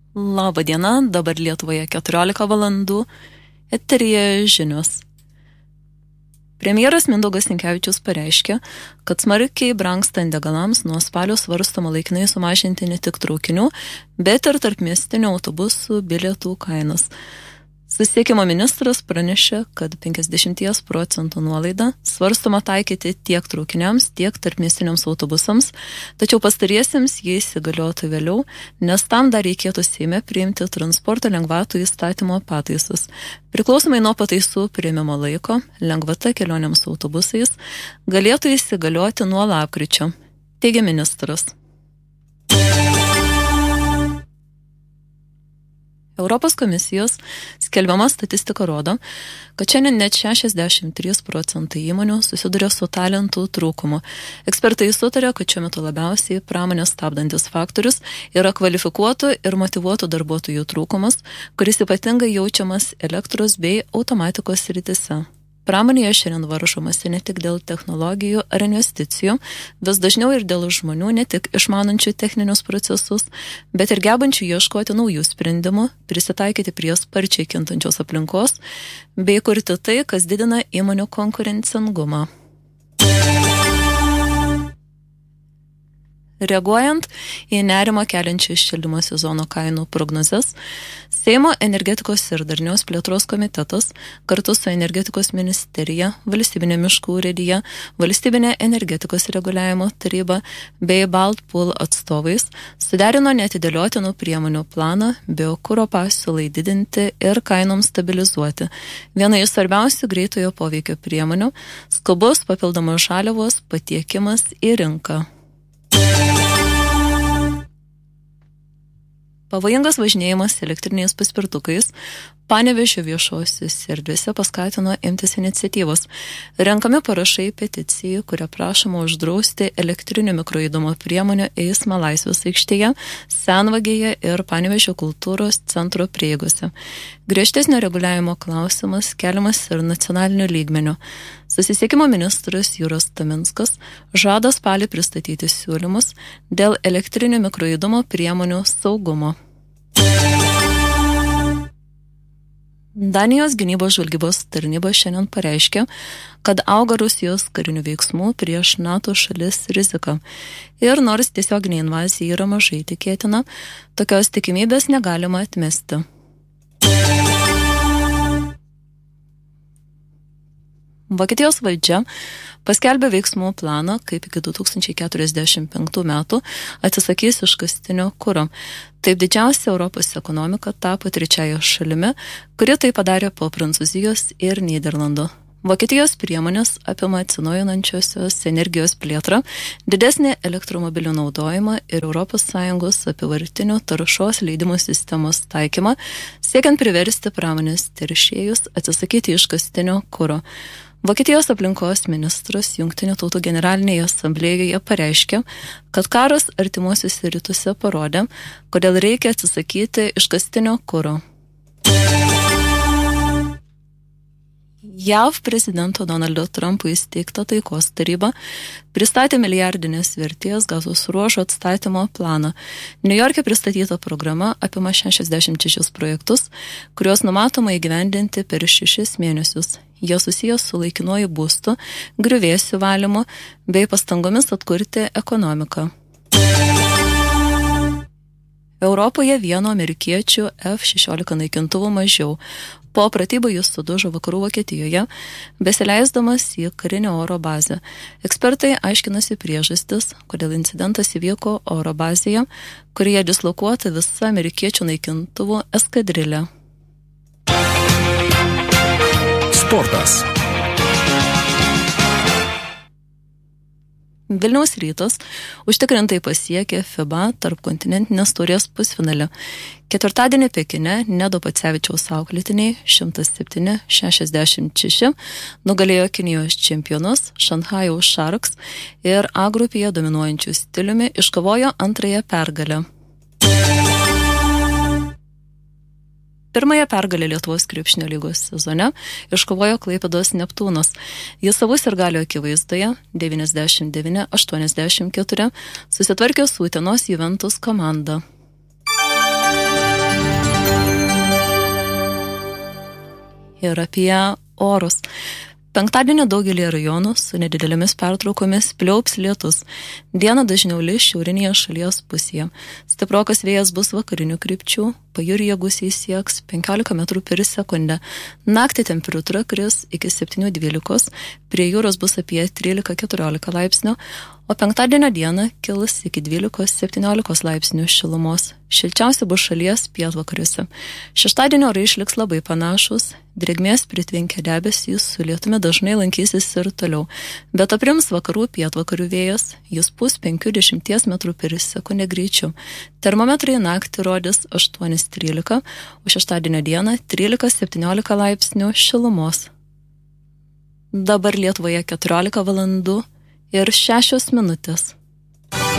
Labą dieną, dabar Lietuvoje 14 valandų, eteryje žinios. Premjeras Mindaugas Sinkevičius pareiškė, kad smarkiai brangstant degalams nuo spalio svarstoma laikinai sumažinti ne tik traukinių, bet ir tarpmiestinių autobusų bilietų kainas. Susisiekimo ministras pranešė, kad 50% nuolaidą svarstoma taikyti tiek traukiniams, tiek tarpmiestiniams autobusams, tačiau pastariesiems jie įsigaliotų vėliau, nes tam dar reikėtų Seime priimti transporto lengvatų įstatymo pataisas. Priklausomai nuo pataisų priėmimo laiko, lengvata kelionėms autobusais galėtų įsigalioti nuo lapkričio, teigia ministras. Europos komisijos skelbiama statistika rodo, kad šiandien net 63% įmonių susiduria su talentų trūkumu. Ekspertai sutarė, kad šiuo metu labiausiai pramonės stabdantis faktorius yra kvalifikuotų ir motyvuotų darbuotojų trūkumas, kuris ypatingai jaučiamas elektros bei automatikos srityse. Pramonėje šiandien varžomasi ne tik dėl technologijų ar investicijų, vis dažniau ir dėl žmonių ne tik išmanančių techninius procesus, bet ir gebančių ieškoti naujų sprendimų, prisitaikyti prie sparčiai kintančios aplinkos, bei kurti tai, kas didina įmonių konkurencingumą. Reaguojant į nerimą keliančią šildymo sezono kainų prognozes, Seimo energetikos ir darnios plėtros komitetas kartu su energetikos ministerija, valstybinė miškų urėdija, valstybinė energetikos reguliavimo taryba bei Baltpool atstovais suderino neatidėliotinų priemonių planą biokuro pasiūlai didinti ir kainoms stabilizuoti. Viena iš svarbiausių greitojo poveikio priemonių – skubus papildomos žaliavos patiekimas į rinką. Pavojingas važinėjimas elektriniais paspirtukais Panevėžio viešosiose erdvėse paskatino imtis iniciatyvos. Renkami parašai peticijai, kuria prašoma uždrausti elektrinių mikrojudumo priemonių eismą Laisvės aikštėje, Senvagėje ir Panevėžio kultūros centro prieigose. Griežtesnio reguliavimo klausimas keliamas ir nacionaliniu lygmeniu. Susisiekimo ministras Jūras Taminskas žada spalį pristatyti siūlymus dėl elektrinių mikrojudumo priemonių saugumo. Danijos gynybos žvalgybos tarnyba šiandien pareiškė, kad auga Rusijos karinių veiksmų prieš NATO šalis rizika. Ir nors tiesioginė invazija yra mažai tikėtina, tokios tikimybės negalima atmesti. Vokietijos valdžia paskelbė veiksmų planą, kaip iki 2045 metų atsisakys iškastinio kuro. Taip didžiausia Europos ekonomika tapo trečiąja šalimi, kuri tai padarė po Prancūzijos ir Nyderlandų. Vokietijos priemonės apima atsinaujinančiosios energijos plėtrą, didesnį elektromobilių naudojimą ir ES apyvartinių taršos leidimų sistemos taikymą, siekiant priversti pramonės teršėjus atsisakyti iškastinio kuro. Vokietijos aplinkos ministras Jungtinių tautų generalinėje asamblėjoje pareiškė, kad karas artimuosiuose rytuose parodė, kodėl reikia atsisakyti iškastinio kuro. JAV prezidento Donaldo Trumpo įsteigta taikos taryba pristatė milijardinės vertės Gazos ruožo atstatymo planą. Niujorke pristatyta programa apima 66 projektus, kuriuos numatoma įgyvendinti per 6 mėnesius. Jie susijęs su laikinuoju būstu, griuvėsių valymu bei pastangomis atkurti ekonomiką. Europoje vieno amerikiečių F-16 naikintuvų mažiau. Po pratybų jis sudužo vakarų Vokietijoje, besileisdamas į karinę oro bazę. Ekspertai aiškinasi priežastis, kodėl incidentas įvyko oro bazėje, kurioje dislokuota visa amerikiečių naikintuvų eskadrilė. Sportas. Vilniaus Rytas užtikrintai pasiekė FIBA tarpkontinentinės taurės pusfinalį. Ketvirtadienį Pekine Nedo Pacevičiaus auklėtiniai 107-66 nugalėjo Kinijos čempionus Šanchajaus Sharks ir A grupėje dominuojančių stiliumi iškovojo antrąją pergalę. Pirmąją pergalę Lietuvos krepšinio lygos sezone iškovojo Klaipėdos Neptūnas. Jis savų sirgalių akivaizdoje 99-84 susitvarkė su Utenos Juventus komanda. ir apie orus. Penktadienį daugelį rajonų su nedidelėmis pertraukomis pliaups lietus. Dieną dažniau lis šiaurinėje šalies pusėje. Stiprokas vėjas bus vakarinių krypčių, pajūryje gūsiai sieks 15 metrų per sekundę. Naktį temperatūra kris iki 7-12, prie jūros bus apie 13-14 laipsnių, o penktadienio dieną kils iki 12-17 laipsnių šilumos. Šilčiausia bus šalies pietvakariuose. Šeštadienio orai išliks labai panašus, drėgmės pritvinkę debesys su lietumi dažnai lankysis ir toliau, bet aprims vakarų pietvakarių vėjas, jis pūs 5-10 metrų per sekundę greičiu. Termometrai naktį rodys 8-13, o šeštadienio dieną 13-17 laipsnių šilumos. Dabar Lietuvoje 14 valandų ir 6 minutės.